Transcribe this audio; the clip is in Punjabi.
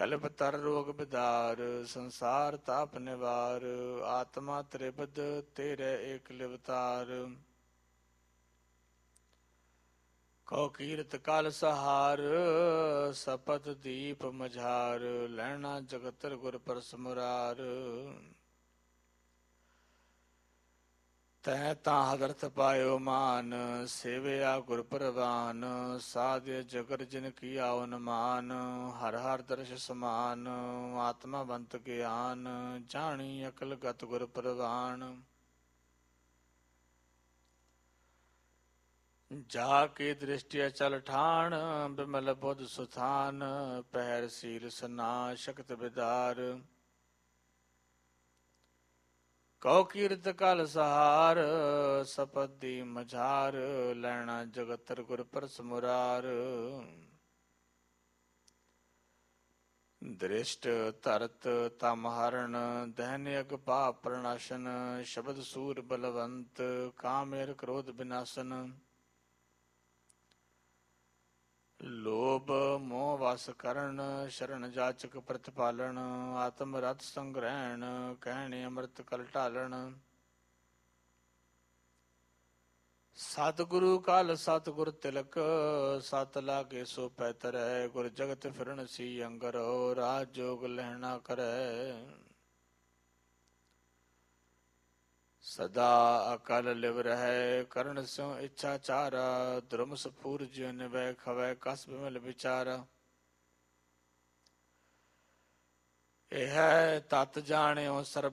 ਕਲਪ ਤਰ ਰੋਗ ਬਿਦਾਰ, ਸੰਸਾਰ ਤਾਪ ਨਿਵਾਰ, ਆਤਮਾ ਤ੍ਰਿਪਦ ਤੇਰੇ ਏਕ ਲਿਵਤਾਰ। ਕਉ ਕੀਰਤ ਕਲ ਸਹਾਰ, ਸਪਤ ਦੀਪ ਮਝਾਰ, ਲੈਣਾ ਜਗਤਰ ਗੁਰ ਪਰਸ ਮੁਰਾਰ। ਤੈ ਤਾਂ ਹਦਰਥ ਪਾਇਓ ਮਾਨ, ਸੇਵਿਆ ਗੁਰ ਪ੍ਰਵਾਨ, ਸਾਧਿ ਜਗਰ ਜਿਨ ਕੀ ਆਵਨ ਮਾਨ, ਹਰ ਹਰ ਦਰਸ਼ ਸਮਾਨ, ਆਤਮਾ ਬੰਤ ਗਿਆਨ, ਜਾਣੀ ਅਕਲ ਗਤ ਗੁਰ ਪ੍ਰਵਾਨ। ਜਾ ਕੇ ਦ੍ਰਿਸ਼ਟੀ ਅਚਲ ਠਾਣ, ਬਿਮਲ ਬੁੱਧ ਸੁਥਾਨ, ਪਹਿਰ ਸੀਲ ਸਨਾ ਸ਼ਕਤ ਬਿਦਾਰ। ਕਉ ਕੀਰਤ ਕਲ ਸਹਾਰ, ਸਪਤ ਦੀ ਮਝਾਰ, ਲੈਣਾ ਜਗਤਰ ਗੁਰ ਪਰਸ ਮੁਰਾਰ। ਦ੍ਰਿਸ਼ਟ ਧਰਤ ਤਮ ਹਰਨ, ਦਹਿਨ ਅਗ ਪਾਪ ਪ੍ਰਣਾਸ਼ਨ, ਸ਼ਬਦ ਸੂਰ ਬਲਵੰਤ, ਕਾਮੇਰ ਕ੍ਰੋਧ ਬਿਨਾਸਨ। ਲੋਭ ਮੋਹ ਵਸ ਕਰਨ, ਸ਼ਰਨ ਜਾਚਕ ਪ੍ਰਤਪਾਲਨ, ਆਤਮ ਰਤ ਸੰਗ੍ਰਹਿਣ, ਕਹਿਣੇ ਅੰਮ੍ਰਿਤ ਕਲ ਢਾਲਣ। ਸਤਿਗੁਰੂ ਕਲ ਸਤਿਗੁਰ ਤਿਲਕ, ਸਤ ਲਾਗੇ ਸੋ ਪੈ ਤਰੈ, ਗੁਰ ਜਗਤ ਫਿਰਨ ਸੀ ਅੰਗਰ, ਰਾਜ ਜੋਗ ਲਹਿਣਾ ਕਰੈ। ਸਦਾ ਅਕਲ ਲਿਵ ਰਹਿ, ਕਰਨ ਸਿਉ ਇੱਛਾ ਚਾਰਾ, ਧਰਮ ਸਪੂਰ ਜਿਉ ਨਿਵੈ ਖਵੈ, ਕਸ ਬਿਮਲ ਵਿਚਾਰਾ। ਇਹ ਤਤ ਜਾਣਿਓ ਸਰਬ